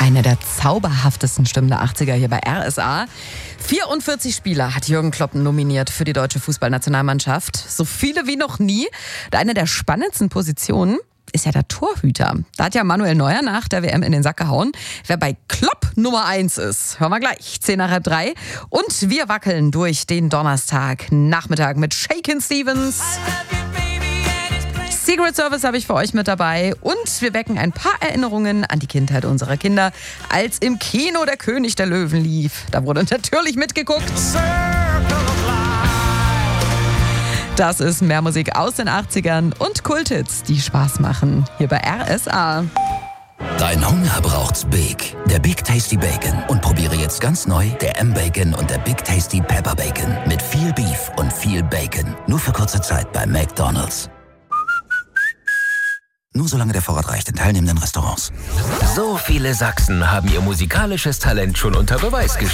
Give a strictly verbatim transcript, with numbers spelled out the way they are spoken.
Eine der zauberhaftesten Stimmen der achtziger hier bei R S A. vierundvierzig Spieler hat Jürgen Klopp nominiert für die deutsche Fußballnationalmannschaft. So viele wie noch nie. Eine der spannendsten Positionen ist ja der Torhüter. Da hat ja Manuel Neuer nach der W M in den Sack gehauen. Wer bei Klopp Nummer eins ist, hören wir gleich. zehn nach halb drei. Und wir wackeln durch den Donnerstag Nachmittag mit Shakin' Stevens. Secret Service habe ich für euch mit dabei und wir wecken ein paar Erinnerungen an die Kindheit unserer Kinder, als im Kino der König der Löwen lief. Da wurde natürlich mitgeguckt. Das ist mehr Musik aus den achtzigern und Kulthits, die Spaß machen. Hier bei R S A. Dein Hunger braucht's Big. Der Big Tasty Bacon. Und probiere jetzt ganz neu der M-Bacon und der Big Tasty Pepper Bacon. Mit viel Beef und viel Bacon. Nur für kurze Zeit bei McDonald's. Nur solange der Vorrat reicht in teilnehmenden Restaurants. So viele Sachsen haben ihr musikalisches Talent schon unter Beweis gestellt.